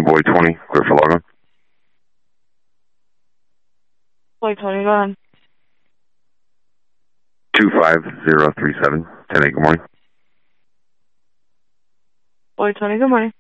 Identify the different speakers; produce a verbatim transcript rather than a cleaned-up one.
Speaker 1: Boy twenty, clear for logon.
Speaker 2: Boy twenty, go ahead.
Speaker 1: two five zero three seven, ten eight, good morning.
Speaker 2: Boy twenty, good morning.